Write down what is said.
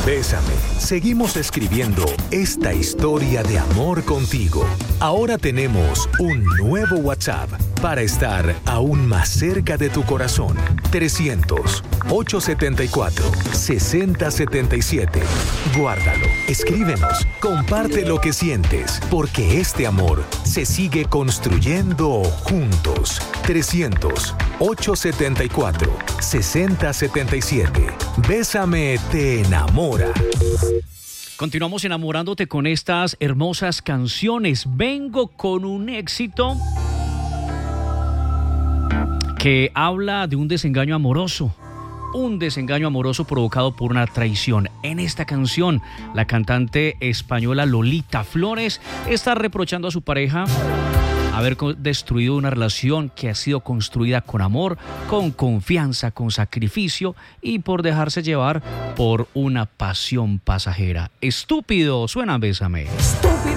Bésame. Seguimos escribiendo esta historia de amor contigo. Ahora tenemos un nuevo WhatsApp para estar aún más cerca de tu corazón. 300-874-6077. Guárdalo, escríbenos, comparte lo que sientes, porque este amor se sigue construyendo juntos. 300-874-6077. Bésame te enamora. Continuamos enamorándote con estas hermosas canciones. Vengo con un éxito que habla de un desengaño amoroso. Un desengaño amoroso provocado por una traición. En esta canción, la cantante española Lolita Flores está reprochando a su pareja haber destruido una relación que ha sido construida con amor, con confianza, con sacrificio y por dejarse llevar por una pasión pasajera. Estúpido, suena Bésame.